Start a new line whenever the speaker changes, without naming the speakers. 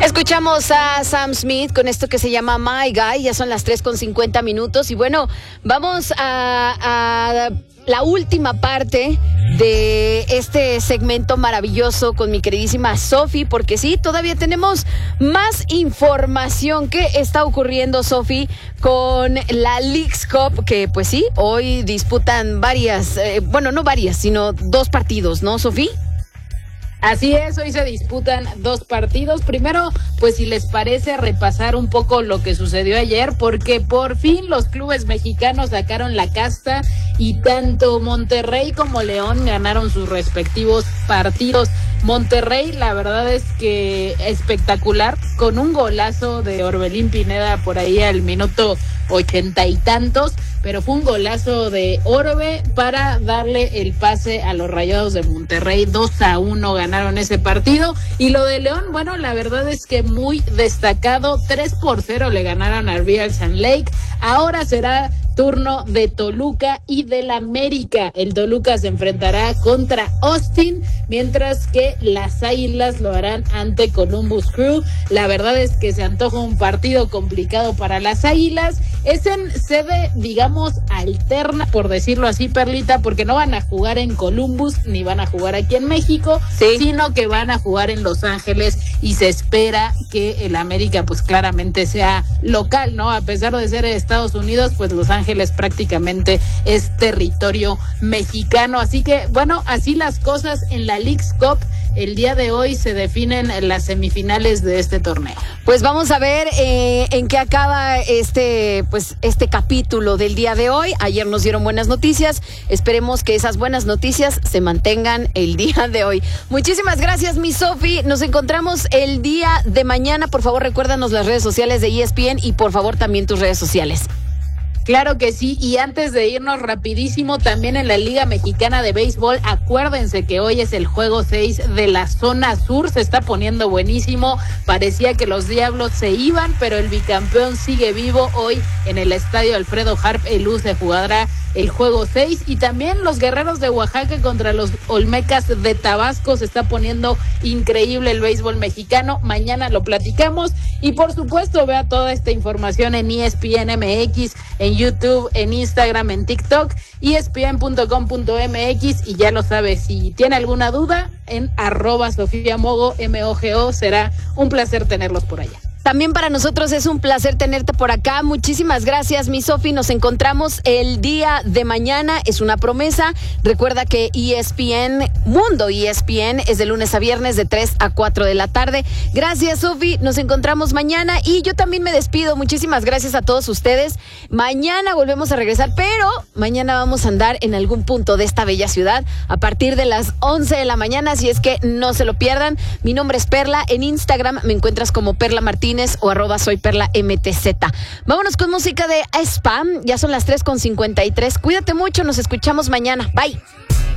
Escuchamos a Sam Smith con esto que se llama My Guy. Ya son las 3:50 y bueno, vamos a la última parte de este segmento maravilloso con mi queridísima Sofi, porque sí, todavía tenemos más información. ¿Qué está ocurriendo, Sofi, con la Leagues Cup? Que pues sí, hoy disputan varias, no varias, sino 2 partidos, ¿no, Sofi?
Así es, hoy se disputan 2 partidos. Primero, pues si les parece, repasar un poco lo que sucedió ayer, porque por fin los clubes mexicanos sacaron la casta y tanto Monterrey como León ganaron sus respectivos partidos. Monterrey, la verdad es que espectacular, con un golazo de Orbelín Pineda por ahí al minuto 80 y tantos, pero fue un golazo de Orbe para darle el pase a los Rayados de Monterrey. 2-1 ganaron ese partido. Y lo de León, bueno, la verdad es que muy destacado, 3-0 le ganaron al Real Salt Lake. Ahora será turno de Toluca y del América. El Toluca se enfrentará contra Austin, mientras que las Águilas lo harán ante Columbus Crew. La verdad es que se antoja un partido complicado para las Águilas. Es en sede, digamos, alterna, por decirlo así, Perlita, porque no van a jugar en Columbus ni van a jugar aquí en México, sí, sino que van a jugar en Los Ángeles, y se espera que el América pues claramente sea local, ¿no? A pesar de ser de Estados Unidos, pues Los Ángeles prácticamente es territorio mexicano. Así que, bueno, así las cosas en la Leagues Cup. El día de hoy se definen las semifinales de este torneo.
Pues vamos a ver en qué acaba este capítulo del día de hoy. Ayer nos dieron buenas noticias. Esperemos que esas buenas noticias se mantengan el día de hoy. Muchísimas gracias, mi Sofi. Nos encontramos el día de mañana. Por favor, recuérdanos las redes sociales de ESPN y por favor también tus redes sociales.
Claro que sí, y antes de irnos rapidísimo, también en la Liga Mexicana de Béisbol, acuérdense que hoy es el juego 6 de la zona sur, se está poniendo buenísimo. Parecía que los Diablos se iban, pero el bicampeón sigue vivo. Hoy en el estadio Alfredo Harp Elú se jugará el juego 6, y también los Guerreros de Oaxaca contra los Olmecas de Tabasco. Se está poniendo increíble el béisbol mexicano. Mañana lo platicamos, y por supuesto vea toda esta información en ESPN MX, en YouTube, en Instagram, en TikTok, ESPN.com.mx, y ya lo sabe, si tiene alguna duda, en @SofiaMogo, MOGO. Será un placer tenerlos por allá.
También para nosotros es un placer tenerte por acá. Muchísimas gracias, mi Sofi. Nos encontramos el día de mañana. Es una promesa. Recuerda que ESPN, Mundo ESPN, es de lunes a viernes de 3 a 4 de la tarde. Gracias, Sofi. Nos encontramos mañana. Y yo también me despido. Muchísimas gracias a todos ustedes. Mañana volvemos a regresar, pero mañana vamos a andar en algún punto de esta bella ciudad a partir de las 11 de la mañana. Así es que no se lo pierdan. Mi nombre es Perla. En Instagram me encuentras como Perla Martínez o @soyperlamtz. Vámonos con música de Spam. Ya son las 3:53. Cuídate mucho, nos escuchamos mañana. Bye.